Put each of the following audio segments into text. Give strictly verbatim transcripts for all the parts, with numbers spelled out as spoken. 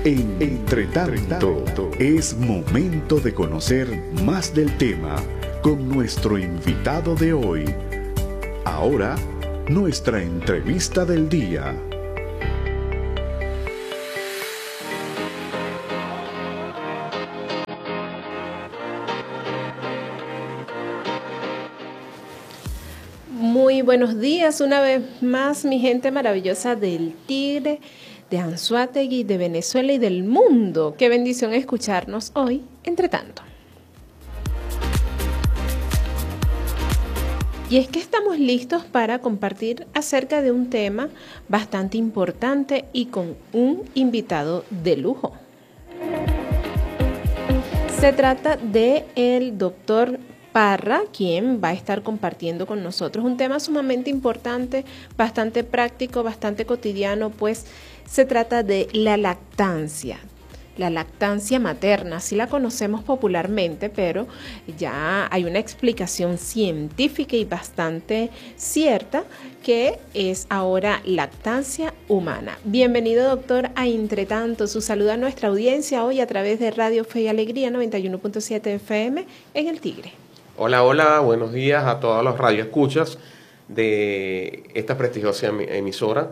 Entre tanto, es momento de conocer más del tema con nuestro invitado de hoy. Ahora, nuestra entrevista del día. Muy buenos días una vez más, mi gente maravillosa del Tigre, de Anzoátegui, de Venezuela y del mundo. Qué bendición escucharnos hoy, entre tanto. Y es que estamos listos para compartir acerca de un tema bastante importante y con un invitado de lujo. Se trata de el doctor Parra, quien va a estar compartiendo con nosotros un tema sumamente importante, bastante práctico, bastante cotidiano, pues se trata de la lactancia. La lactancia materna, así la conocemos popularmente, pero ya hay una explicación científica y bastante cierta que es ahora lactancia humana. Bienvenido, doctor, a Entre Tanto. Su saludo a nuestra audiencia hoy a través de Radio Fe y Alegría noventa y uno punto siete F M en El Tigre. Hola, hola, buenos días a todos los radioescuchas de esta prestigiosa emisora.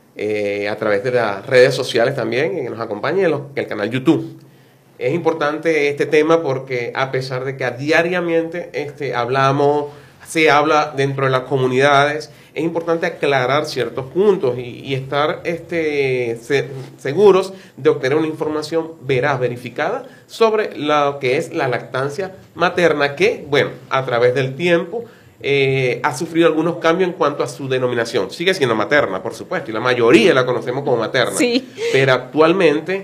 Eh, a través de las redes sociales también, que nos acompañen en, el canal YouTube. Es importante este tema porque a pesar de que a diariamente este, hablamos, se habla dentro de las comunidades, es importante aclarar ciertos puntos y, y estar este, se, seguros de obtener una información veraz, verificada sobre lo que es la lactancia materna, que, bueno, a través del tiempo Eh, ha sufrido algunos cambios en cuanto a su denominación. Sigue siendo materna, por supuesto, y la mayoría la conocemos como materna. Sí. Pero actualmente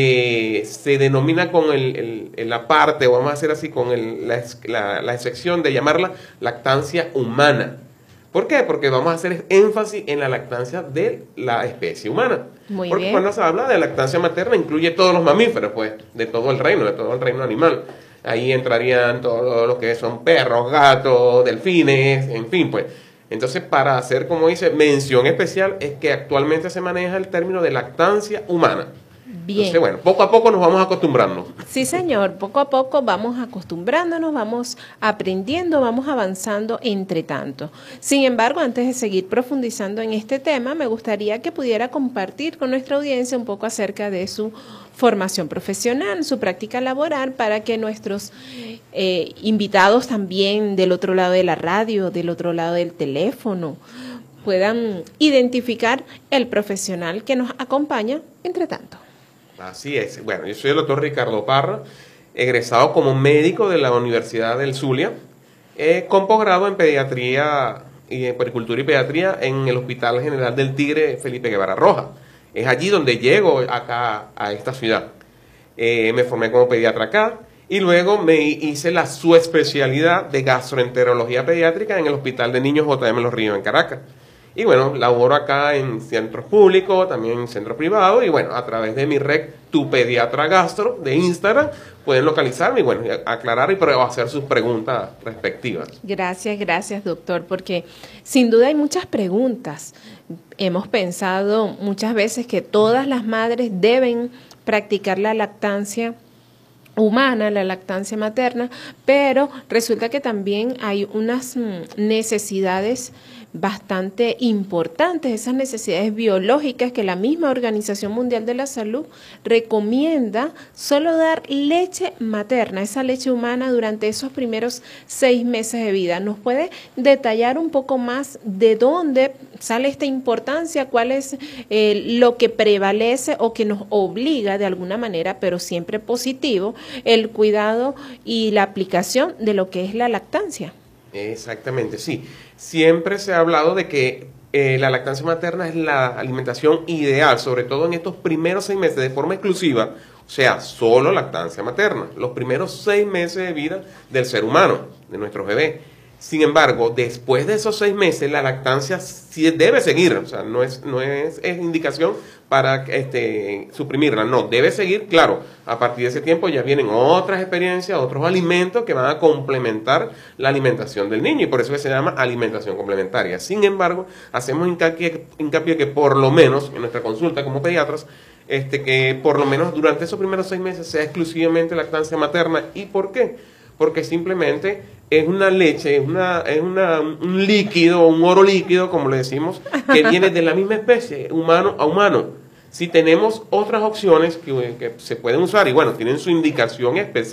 le, se denomina con el, el, la parte, o vamos a hacer así, con el, la, la, la excepción de llamarla lactancia humana. ¿Por qué? Porque vamos a hacer énfasis en la lactancia de la especie humana. Muy Porque bien. cuando se habla de lactancia materna incluye todos los mamíferos, pues, de todo el reino, de todo el reino animal. Ahí entrarían todos los que son perros, gatos, delfines, en fin, pues. Entonces, para hacer, como dice, mención especial, es que actualmente se maneja el término de lactancia humana. Bien. Entonces, bueno, poco a poco nos vamos acostumbrando. Sí, señor, poco a poco vamos acostumbrándonos, vamos aprendiendo, vamos avanzando entre tanto. Sin embargo, antes de seguir profundizando en este tema, me gustaría que pudiera compartir con nuestra audiencia un poco acerca de su formación profesional, su práctica laboral, para que nuestros eh, invitados también del otro lado de la radio, del otro lado del teléfono, puedan identificar el profesional que nos acompaña entre tanto. Así es. Bueno, yo soy el doctor Ricardo Parra, egresado como médico de la Universidad del Zulia, eh, con posgrado en pediatría y en puericultura y pediatría en el Hospital General del Tigre Felipe Guevara Roja. Es allí donde llego acá a esta ciudad. Eh, me formé como pediatra acá y luego me hice la subespecialidad de gastroenterología pediátrica en el Hospital de Niños J M Los Ríos en Caracas. Y bueno, laboro acá en centros públicos, también en centros privados, y bueno, a través de mi red Tu Pediatra Gastro de Instagram pueden localizarme y bueno, aclarar y hacer sus preguntas respectivas. Gracias, gracias, doctor, porque sin duda hay muchas preguntas. Hemos pensado muchas veces que todas las madres deben practicar la lactancia humana, la lactancia materna, pero resulta que también hay unas necesidades bastante importantes, esas necesidades biológicas que la misma Organización Mundial de la Salud recomienda solo dar leche materna, esa leche humana durante esos primeros seis meses de vida. ¿Nos puede detallar un poco más de dónde sale esta importancia? ¿Cuál es eh, lo que prevalece o que nos obliga de alguna manera, pero siempre positivo, el cuidado y la aplicación de lo que es la lactancia? Exactamente, sí. Siempre se ha hablado de que eh, la lactancia materna es la alimentación ideal, sobre todo en estos primeros seis meses de forma exclusiva, o sea, solo lactancia materna, los primeros seis meses de vida del ser humano, de nuestro bebé. Sin embargo, después de esos seis meses, la lactancia sí debe seguir, o sea, no es, no es, es indicación para este, suprimirla, no, debe seguir, claro, a partir de ese tiempo ya vienen otras experiencias, otros alimentos que van a complementar la alimentación del niño, y por eso que se llama alimentación complementaria. Sin embargo, hacemos hincapié, hincapié que por lo menos en nuestra consulta como pediatras, este, que por lo menos durante esos primeros seis meses sea exclusivamente lactancia materna. ¿Y por qué? Porque simplemente es una leche, es, una, es una, un líquido, un oro líquido, como le decimos, que viene de la misma especie, humano a humano. Si tenemos otras opciones que, que se pueden usar, y bueno, tienen su indicación específica,